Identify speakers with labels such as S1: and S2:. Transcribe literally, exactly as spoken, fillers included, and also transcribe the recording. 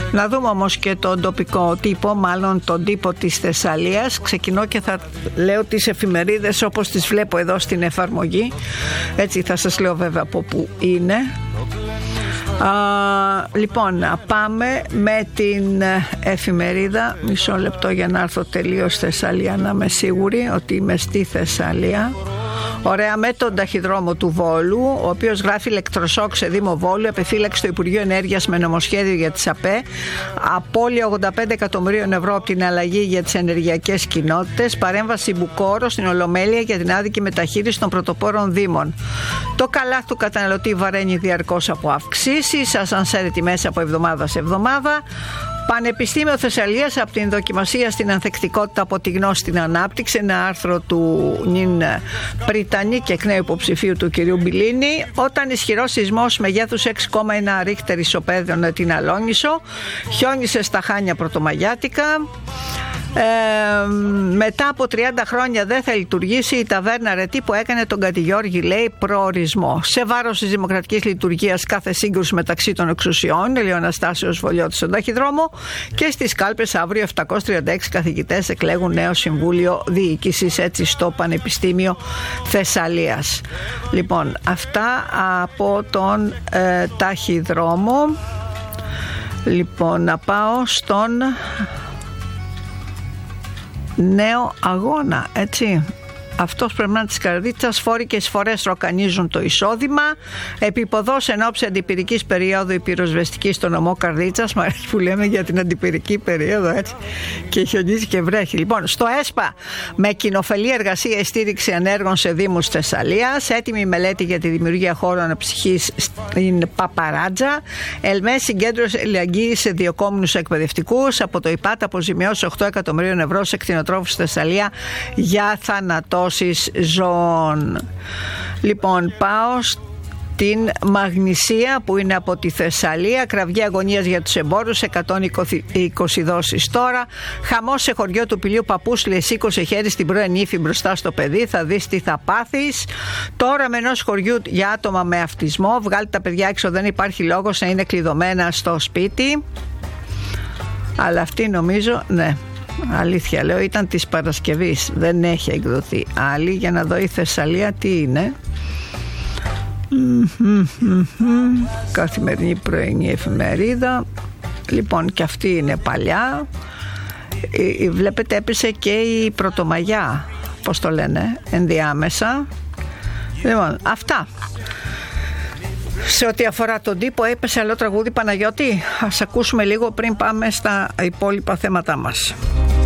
S1: Να δούμε όμως και τον τοπικό τύπο, μάλλον τον τύπο της Θεσσαλίας. Ξεκινώ και θα λέω τις εφημερίδες όπως τις βλέπω εδώ στην εφαρμογή. Έτσι θα σας λέω βέβαια από πού είναι. Α, λοιπόν, πάμε με την εφημερίδα. Μισό λεπτό για να έρθω τελείως Θεσσαλία, να είμαι σίγουρη ότι είμαι στη Θεσσαλία. Ωραία, με τον ταχυδρόμο του Βόλου, ο οποίος γράφει ηλεκτροσόκ σε Δήμο Βόλου, επιφύλαξη στο Υπουργείο Ενέργειας με νομοσχέδιο για τις ΑΠΕ, απώλεια ογδόντα πέντε εκατομμυρίων ευρώ από την αλλαγή για τις ενεργειακές κοινότητες, παρέμβαση Μπουκόρο στην Ολομέλεια για την άδικη μεταχείριση των πρωτοπόρων Δήμων. Το καλάθι του καταναλωτή βαραίνει διαρκώς από αυξήσεις, ασανσέρ τιμές από εβδομάδα σε εβδομάδα. Πανεπιστήμιο Θεσσαλίας, από την δοκιμασία στην ανθεκτικότητα από τη γνώση στην ανάπτυξη, ένα άρθρο του νυν Πριτανή και εκ νέου υποψηφίου του κυρίου Μπιλίνη. Όταν ισχυρός σεισμός μεγέθους έξι κόμμα ένα ρίχτερ ισοπαίδωνε την Αλόνισο, χιόνισε στα Χάνια Πρωτομαγιάτικα. Ε, μετά από τριάντα χρόνια δεν θα λειτουργήσει η ταβέρνα Ρετή που έκανε τον Κατηγιώργη, λέει, προορισμό. Σε βάρος της δημοκρατικής λειτουργίας κάθε σύγκρουση μεταξύ των εξουσιών, Ηλιοαναστάσεως Βολιώτη στον ταχυδρόμο, και στις κάλπες αύριο επτακόσιοι τριάντα έξι καθηγητές εκλέγουν νέο συμβούλιο διοίκησης, έτσι στο Πανεπιστήμιο Θεσσαλίας. Λοιπόν, αυτά από τον ε, ταχυδρόμο. Λοιπόν, να πάω στον Νέο Αγώνα, έτσι. Αυτός πρέπει να είναι της Καρδίτσας. Φόροι και εισφορές ροκανίζουν το εισόδημα. Επιποδός εν ώψη αντιπυρικής περίοδου η πυροσβεστική στο νομό Καρδίτσας. Μ' αρέσει που λέμε για την αντιπυρική περίοδο, έτσι. Και χιονίζει και βρέχει. Λοιπόν, στο ΕΣΠΑ, με κοινοφελή εργασία στήριξη ανέργων σε Δήμους Θεσσαλίας. Έτοιμη μελέτη για τη δημιουργία χώρων αναψυχής στην Παπαράτζα. ΕΛΜΕ συγκέντρωσε αλληλεγγύη σε διοκόμενους εκπαιδευτικούς. Από το ΙΠΑΤ αποζημιώσει οκτώ εκατομμυρίων ευρώ σε κτηνοτρόφους στη Θεσσαλία για θανατό ζώων. Λοιπόν, πάω στην Μαγνησία που είναι από τη Θεσσαλία. Κραυγή αγωνίας για τους εμπόρους, εκατόν είκοσι δόσεις τώρα. Χαμός σε χωριό του Πηλίου Παπούσλη, σήκωσε χέρι στην πρώην ύφη μπροστά στο παιδί, θα δεις τι θα πάθεις. Τώρα με ενός χωριού για άτομα με αυτισμό, βγάλει τα παιδιά έξω, δεν υπάρχει λόγος να είναι κλειδωμένα στο σπίτι. Αλλά αυτή νομίζω, ναι, αλήθεια λέω, ήταν της Παρασκευής, δεν έχει εκδοθεί άλλη. Για να δω η Θεσσαλία τι είναι. Καθημερινή πρωινή εφημερίδα. Λοιπόν, και αυτή είναι παλιά. Βλέπετε έπεσε και η Πρωτομαγιά, πώς το λένε, ενδιάμεσα. Λοιπόν, αυτά. Σε ό,τι αφορά τον τύπο, έπεσε άλλο τραγούδι, Παναγιώτη. Ας ακούσουμε λίγο πριν πάμε στα υπόλοιπα θέματά μας.